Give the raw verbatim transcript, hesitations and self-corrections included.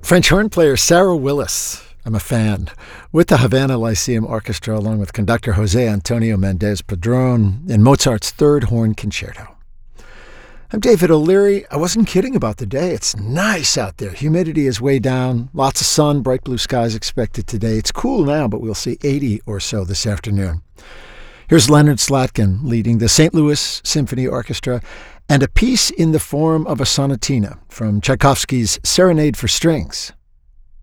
French horn player Sarah Willis. I'm a fan. With the Havana Lyceum Orchestra, along with conductor Jose Antonio Mendez Padron in Mozart's Third Horn Concerto. I'm David O'Leary. I wasn't kidding about the day. It's nice out there. Humidity is way down. Lots of sun, bright blue skies expected today. It's cool now, but we'll see eighty or so this afternoon. Here's Leonard Slatkin leading the Saint Louis Symphony Orchestra and a piece in the form of a sonatina from Tchaikovsky's Serenade for Strings.